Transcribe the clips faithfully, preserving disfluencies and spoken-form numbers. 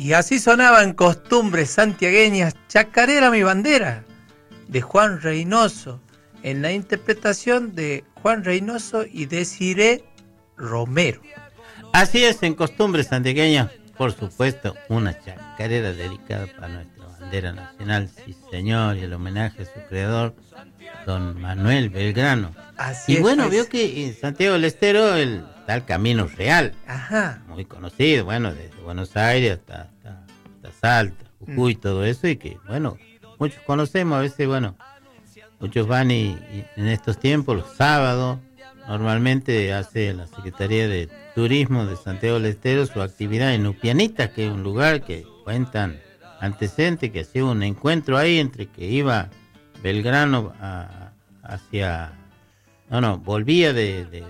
Y así sonaban costumbres santiagueñas, Chacarera mi bandera, de Juan Reynoso, en la interpretación de Juan Reynoso y Desiree Romero. Así es, en costumbres santiagueñas, por supuesto, una chacarera dedicada para nuestra bandera nacional, sí señor, y el homenaje a su creador, don Manuel Belgrano. Así y es, bueno, pues. vio que en Santiago del Estero el tal Camino Real, Ajá. muy conocido, bueno, desde Buenos Aires hasta, hasta, hasta Salta, Jujuy, mm. todo eso, y que, bueno, muchos conocemos, a veces, bueno, muchos van y, y en estos tiempos, los sábados, normalmente hace la Secretaría de Turismo de Santiago del Estero su actividad en Upianita, que es un lugar que cuentan antecedentes, que hacía un encuentro ahí entre que iba Belgrano a, hacia, no, no, volvía de, de,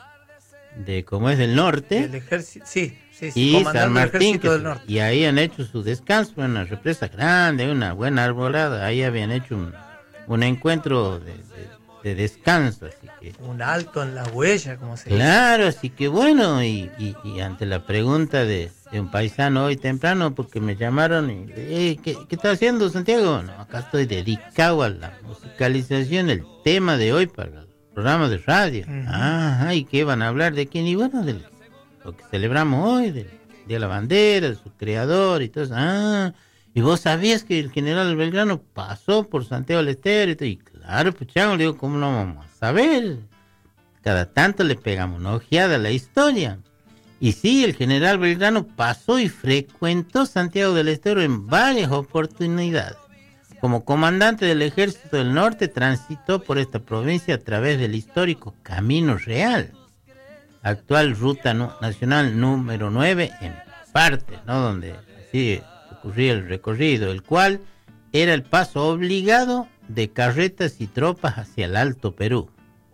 de, de como es del norte, del ejército, sí, sí, sí, y San Martín, que del norte. Y ahí han hecho su descanso en una represa grande, una buena arbolada, ahí habían hecho un, un encuentro de, de, de descanso, así que un alto en la huella, como se claro, dice. así que bueno, y, y, y ante la pregunta de, de un paisano hoy temprano, porque me llamaron y eh, ¿qué, ¿qué está haciendo Santiago? No, acá estoy dedicado a la musicalización del tema de hoy para el programa de radio. Uh-huh. Ah, ¿y qué van a hablar de quién? Y bueno, de lo que celebramos hoy, del Día de la Bandera, de su creador y todo eso. Ah, y vos sabías que el general Belgrano pasó por Santiago del Estero y todo. Y claro, pues chango, le digo, ¿cómo no vamos a saber? Cada tanto le pegamos una ojeada a la historia. Y sí, el general Belgrano pasó y frecuentó Santiago del Estero en varias oportunidades. Como comandante del Ejército del Norte, transitó por esta provincia a través del histórico Camino Real, actual ruta no, nacional número nueve, en parte, ¿no? Donde así ocurría el recorrido, el cual era el paso obligado de carretas y tropas hacia el Alto Perú.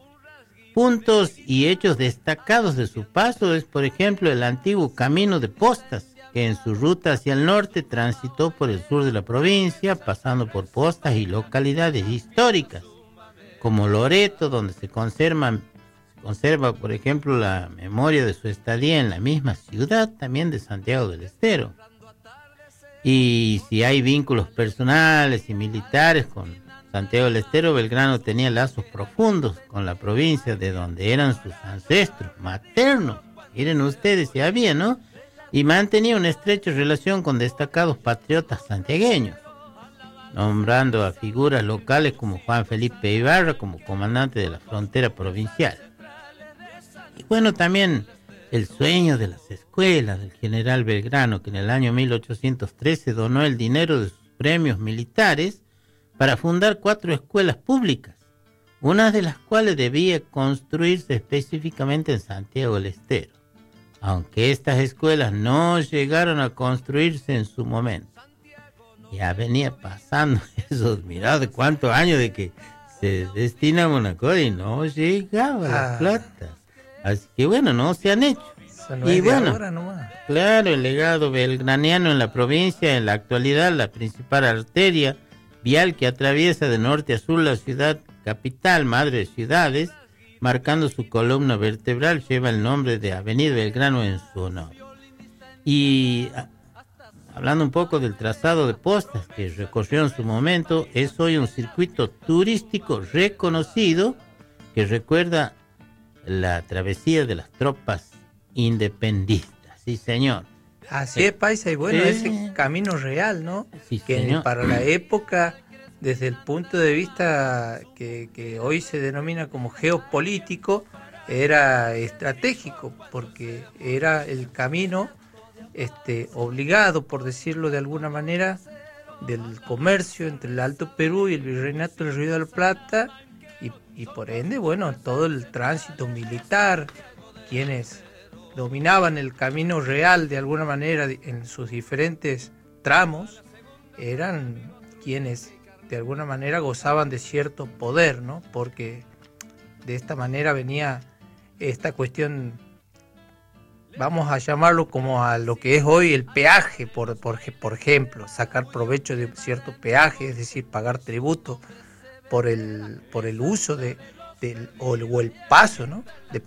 Puntos y hechos destacados de su paso es, por ejemplo, el antiguo Camino de Postas, que en su ruta hacia el norte transitó por el sur de la provincia, pasando por postas y localidades históricas, como Loreto, donde se conservan, conserva, por ejemplo, la memoria de su estadía en la misma ciudad, también de Santiago del Estero. Y si hay vínculos personales y militares con Santiago del Estero, Belgrano tenía lazos profundos con la provincia de donde eran sus ancestros maternos. Miren ustedes si había, ¿no? Y mantenía una estrecha relación con destacados patriotas santiagueños, nombrando a figuras locales como Juan Felipe Ibarra como comandante de la frontera provincial. Y bueno, también el sueño de las escuelas del general Belgrano, que en el año mil ochocientos trece donó el dinero de sus premios militares para fundar cuatro escuelas públicas, una de las cuales debía construirse específicamente en Santiago del Estero, aunque estas escuelas no llegaron a construirse en su momento. Ya venía pasando esos, mirad de cuántos años de que se destina una cosa y no llegaba ah. la plata. Así que bueno, no se han hecho. No y bueno, ahora nomás. Claro, el legado belgraniano en la provincia, en la actualidad, la principal arteria vial que atraviesa de norte a sur la ciudad capital, madre de ciudades, marcando su columna vertebral, lleva el nombre de Avenida Belgrano en su honor. Y a, hablando un poco del trazado de postas que recorrió en su momento, es hoy un circuito turístico reconocido que recuerda la travesía de las tropas independistas. Sí, señor. Así es, paisa, y bueno, eh, ese camino real, ¿no? Sí, que señor. Para la época, desde el punto de vista que, que hoy se denomina como geopolítico, era estratégico, porque era el camino este, obligado, por decirlo de alguna manera, del comercio entre el Alto Perú y el Virreinato del Río de la Plata, y, y por ende, bueno, todo el tránsito militar, quienes dominaban el camino real de alguna manera en sus diferentes tramos, eran quienes de alguna manera gozaban de cierto poder, ¿no? Porque de esta manera venía esta cuestión, vamos a llamarlo como a lo que es hoy el peaje, por, por, por ejemplo, sacar provecho de cierto peaje, es decir, pagar tributo por el, por el uso de, del, o, el, o el paso, ¿no? de